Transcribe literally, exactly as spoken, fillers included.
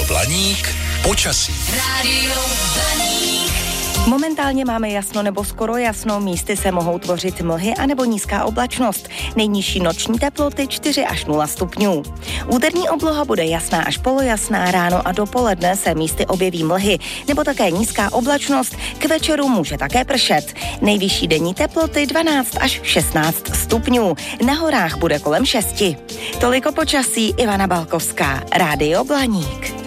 Blaník počasí. Rádio Blaník. Momentálně máme jasno nebo skoro jasno, místy se mohou tvořit mlhy anebo nízká oblačnost. Nejnižší noční teploty čtyři až nula stupňů. Úterní obloha bude jasná až polojasná, ráno a dopoledne se místy objeví mlhy nebo také nízká oblačnost, k večeru může také pršet. Nejvyšší denní teploty dvanáct až šestnáct stupňů, na horách bude kolem šesti. Toliko počasí, Ivana Balkovská, Rádio Blaník.